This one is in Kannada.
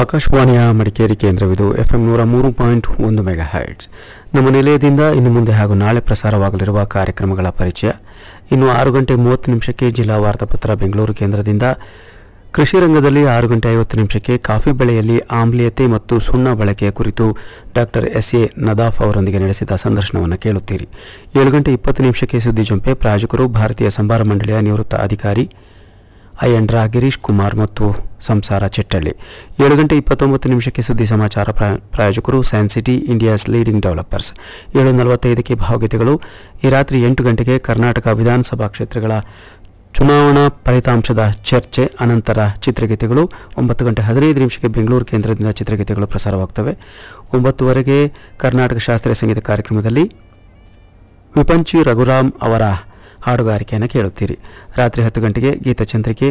ಆಕಾಶವಾಣಿಯ ಮಡಿಕೇರಿ ಕೇಂದ್ರವಿದು FM 103.1 ಮೆಗಾ ಹರ್ಟ್ಸ್. ನಮ್ಮ ನಿಲಯದಿಂದ ಇನ್ನು ಮುಂದೆ ಹಾಗೂ ನಾಳೆ ಪ್ರಸಾರವಾಗಲಿರುವ ಕಾರ್ಯಕ್ರಮಗಳ ಪರಿಚಯ. ಇನ್ನು 6 ಗಂಟೆ 30 ನಿಮಿಷಕ್ಕೆ ಜಿಲ್ಲಾ ವಾರ್ತಾಪತ್ರ ಬೆಂಗಳೂರು ಕೇಂದ್ರದಿಂದ, ಕೃಷಿ ರಂಗದಲ್ಲಿ 6 ಗಂಟೆ 50 ನಿಮಿಷಕ್ಕೆ ಕಾಫಿ ಬೆಳೆಯಲ್ಲಿ ಆಮ್ಲೀಯತೆ ಮತ್ತು ಸುಣ್ಣ ಬಳಕೆಯ ಕುರಿತು ಡಾಕ್ಟರ್ SA ನದಾಫ್ ಅವರೊಂದಿಗೆ ನಡೆಸಿದ ಸಂದರ್ಶನವನ್ನು ಕೇಳುತ್ತೀರಿ. 7 ಗಂಟೆ 20 ನಿಮಿಷಕ್ಕೆ ಸುದ್ದಿ ಜಂಪೆ. ಪ್ರಾಯೋಜಕರು ಭಾರತೀಯ ಸಂಭಾರ ಮಂಡಳಿಯ ನಿವೃತ್ತ ಅಧಿಕಾರಿ ಐಎಂಡ್ರ ಗಿರೀಶ್ ಕುಮಾರ್ ಮತ್ತು ಸಂಸಾರ ಚೆಟ್ಟಳ್ಳಿ. 7 ಗಂಟೆ 29 ನಿಮಿಷಕ್ಕೆ ಸುದ್ದಿ ಸಮಾಚಾರ. ಪ್ರಾಯೋಜಕರು ಸ್ಯಾನ್ಸಿಟಿ ಇಂಡಿಯಾಸ್ ಲೀಡಿಂಗ್ ಡೆವಲಪರ್ಸ್. 7:45ಕ್ಕೆ ಭಾವಗೀತೆಗಳು. ಈ ರಾತ್ರಿ 8 ಗಂಟೆಗೆ ಕರ್ನಾಟಕ ವಿಧಾನಸಭಾ ಕ್ಷೇತ್ರಗಳ ಚುನಾವಣಾ ಫಲಿತಾಂಶದ ಚರ್ಚೆ, ಅನಂತರ ಚಿತ್ರಗೀತೆಗಳು. 9 ಗಂಟೆ 15 ನಿಮಿಷಕ್ಕೆ ಬೆಂಗಳೂರು ಕೇಂದ್ರದಿಂದ ಚಿತ್ರಗೀತೆಗಳು ಪ್ರಸಾರವಾಗುತ್ತವೆ. 9:15ಕ್ಕೆ ಕರ್ನಾಟಕ ಶಾಸ್ತ್ರೀಯ ಸಂಗೀತ ಕಾರ್ಯಕ್ರಮದಲ್ಲಿ ವಿಪಂಚಿ ರಘುರಾಮ್ ಅವರ ಹಾಡುಗಾರಿಕೆಯನ್ನು ಕೇಳುತ್ತೀರಿ. ರಾತ್ರಿ 10 ಗಂಟೆಗೆ ಗೀತಚಂದ್ರಿಕೆ.